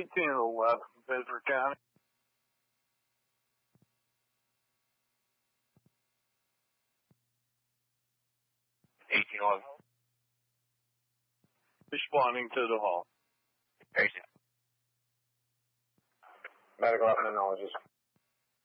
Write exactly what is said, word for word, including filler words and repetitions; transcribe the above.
eighteen eleven, Bedford County. eighteen eleven. Responding to the hall. Patient. Medical ophthalmologist.